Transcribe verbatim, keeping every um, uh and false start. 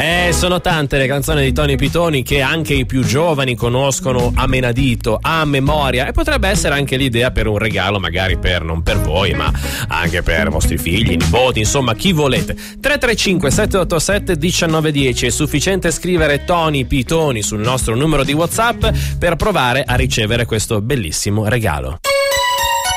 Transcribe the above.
Eh, sono tante le canzoni di Tony Pitoni che anche i più giovani conoscono a menadito, a memoria, e potrebbe essere anche l'idea per un regalo, magari per non per voi, ma anche per vostri figli, nipoti, insomma chi volete. Tre tre cinque sette otto sette uno nove uno zero, è sufficiente scrivere Tony Pitoni sul nostro numero di WhatsApp per provare a ricevere questo bellissimo regalo.